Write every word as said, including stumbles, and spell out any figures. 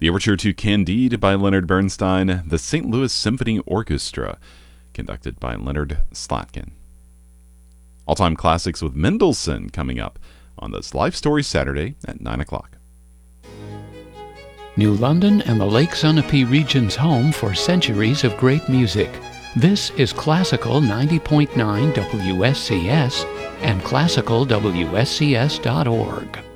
The Overture to Candide by Leonard Bernstein, the Saint Louis Symphony Orchestra, conducted by Leonard Slatkin. All-time classics with Mendelssohn coming up on this Life Story Saturday at nine o'clock. New London and the Lake Sunapee region's home for centuries of great music. This is Classical ninety point nine W S C S and classical W S C S dot org.